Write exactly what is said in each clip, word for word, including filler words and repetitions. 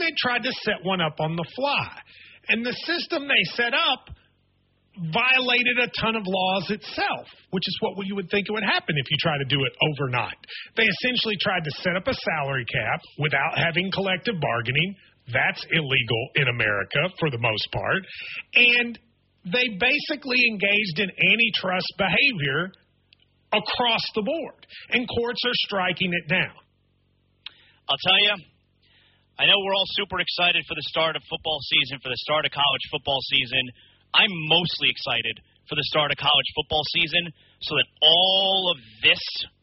they tried to set one up on the fly. And the system they set up violated a ton of laws itself, which is what you would think it would happen if you try to do it overnight. They essentially tried to set up a salary cap without having collective bargaining. That's illegal in America for the most part. And they basically engaged in antitrust behavior across the board. And courts are striking it down. I'll tell you, I know we're all super excited for the start of football season, for the start of college football season. I'm mostly excited for the start of college football season so that all of this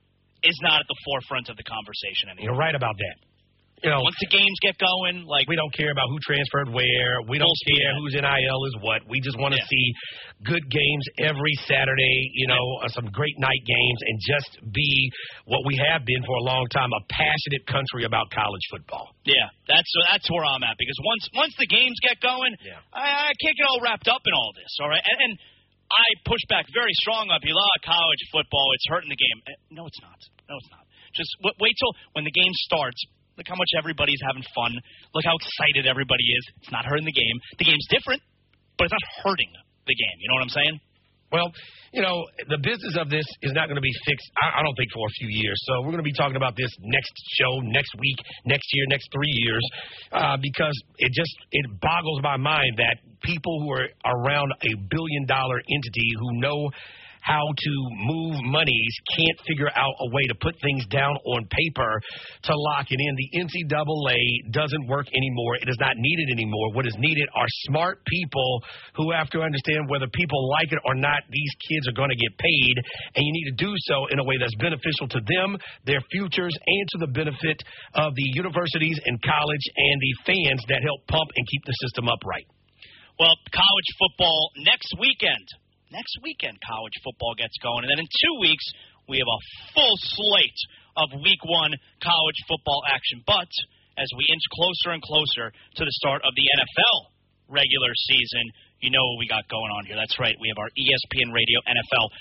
is not at the forefront of the conversation anymore. You're right about that. You know, once the games get going, like we don't care about who transferred where. We don't care whose N I L is what. We just want to yeah. see good games every Saturday, you know, yeah. some great night games, and just be what we have been for a long time, a passionate country about college football. Yeah, that's that's where I'm at, because once once the games get going, yeah. I, I can't get all wrapped up in all this, all right? And, and I push back very strong on people, oh, college football, it's hurting the game. No, it's not. No, it's not. Just w- wait till when the game starts. Look how much everybody's having fun. Look how excited everybody is. It's not hurting the game. The game's different, but it's not hurting the game. You know what I'm saying? Well, you know, the business of this is not going to be fixed, I, I don't think, for a few years. So we're going to be talking about this next show, next week, next year, next three years, uh, because it just it boggles my mind that people who are around a billion-dollar entity who know how to move monies can't figure out a way to put things down on paper to lock it in. The N C double A doesn't work anymore. It is not needed anymore. What is needed are smart people who have to understand whether people like it or not, these kids are going to get paid, and you need to do so in a way that's beneficial to them, their futures, and to the benefit of the universities and college and the fans that help pump and keep the system upright. Well, college football next weekend. Next weekend, college football gets going. And then in two weeks, we have a full slate of week one college football action. But as we inch closer and closer to the start of the N F L regular season, you know what we got going on here. That's right. We have our E S P N Radio N F L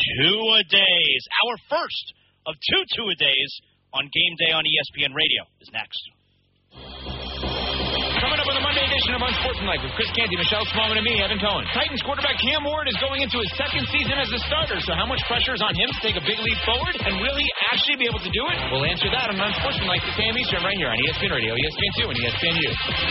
two-a-days. Our first of two two-a-days on game day on E S P N Radio is next. Coming up on the Monday edition of Unsportsmanlike with Chris Canty, Michelle Smallman, and me, Evan Cohen. Titans quarterback Cam Ward is going into his second season as a starter, so how much pressure is on him to take a big leap forward? And will he actually be able to do it? We'll answer that on Unsportsmanlike this A M Eastern right here on E S P N Radio, E S P N two, and E S P N U.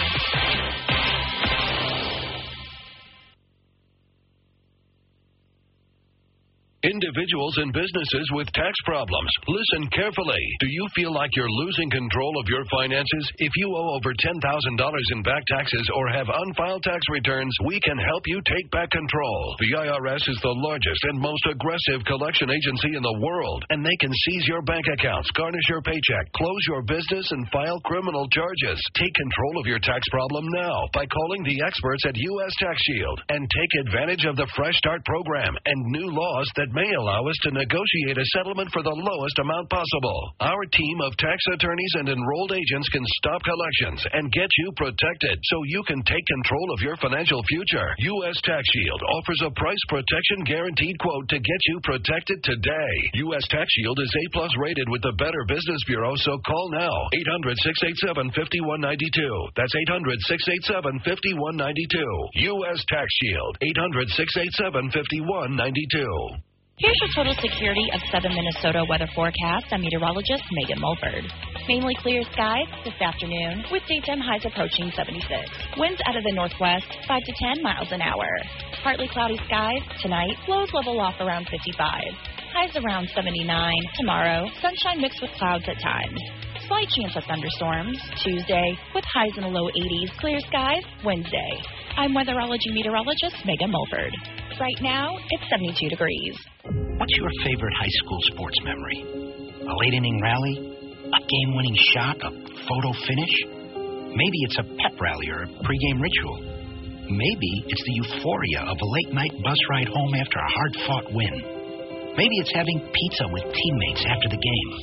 Individuals and businesses with tax problems, listen carefully. Do you feel like you're losing control of your finances? If you owe over ten thousand dollars in back taxes or have unfiled tax returns, we can help you take back control. The I R S is the largest and most aggressive collection agency in the world, and they can seize your bank accounts, garnish your paycheck, close your business, and file criminal charges. Take control of your tax problem now by calling the experts at U S Tax Shield and take advantage of the Fresh Start program and new laws that may allow us to negotiate a settlement for the lowest amount possible. Our team of tax attorneys and enrolled agents can stop collections and get you protected so you can take control of your financial future. U S Tax Shield offers a price protection guaranteed quote to get you protected today. U S Tax Shield is A-plus rated with the Better Business Bureau, so call now. eight hundred, six eight seven, five one nine two. That's eight hundred, six eight seven, five one nine two. U S Tax Shield. eight hundred, six eight seven, five one nine two. Here's your Total Security of Southern Minnesota weather forecast. I'm meteorologist Megan Mulford. Mainly clear skies this afternoon with daytime highs approaching seventy-six. Winds out of the northwest, five to ten miles an hour. Partly cloudy skies tonight. Lows level off around fifty-five. Highs around seventy-nine. Tomorrow, sunshine mixed with clouds at times. Slight chance of thunderstorms. Tuesday, with highs in the low eighties. Clear skies. Wednesday. I'm weatherology meteorologist Megan Mulford. Right now, it's seventy-two degrees. What's your favorite high school sports memory? A late-inning rally? A game-winning shot? A photo finish? Maybe it's a pep rally or a pregame ritual. Maybe it's the euphoria of a late-night bus ride home after a hard-fought win. Maybe it's having pizza with teammates after the game.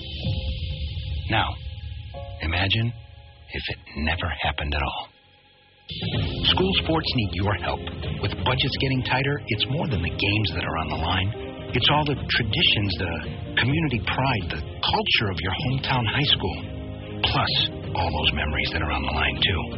Now, imagine if it never happened at all. School sports need your help. With budgets getting tighter, it's more than the games that are on the line. It's all the traditions, the community pride, the culture of your hometown high school. Plus, all those memories that are on the line, too.